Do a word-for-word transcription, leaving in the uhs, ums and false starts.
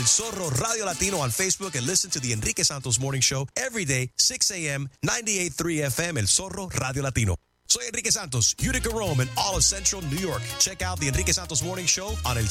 El Zorro Radio Latino on Facebook and listen to the Enrique Santos Morning Show every day, six a.m., ninety-eight point three F M, El Zorro Radio Latino. Soy Enrique Santos, Utica, Rome, and all of Central New York. Check out the Enrique Santos Morning Show on El